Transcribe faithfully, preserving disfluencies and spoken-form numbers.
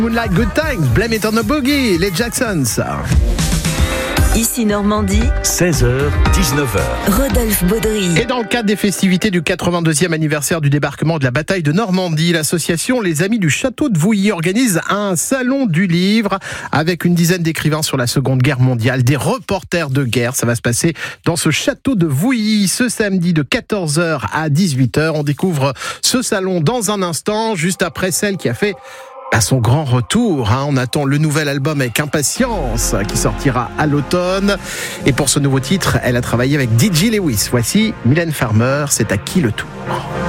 Moonlight Good Times, Blame It on a Boogie, les Jacksons. Ici Normandie, seize heures, dix-neuf heures. Rodolphe Baudry. Et dans le cadre des festivités du quatre-vingt-deuxième anniversaire du débarquement de la bataille de Normandie, l'association Les Amis du Château de Vouilly organise un salon du livre avec une dizaine d'écrivains sur la Seconde Guerre mondiale, des reporters de guerre. Ça va se passer dans ce château de Vouilly ce samedi de quatorze heures à dix-huit heures. On découvre ce salon dans un instant, juste après celle qui a fait à son grand retour, hein. On attend le nouvel album avec impatience qui sortira à l'automne. Et pour ce nouveau titre, elle a travaillé avec D J Lewis. Voici Mylène Farmer, c'est à qui le tour.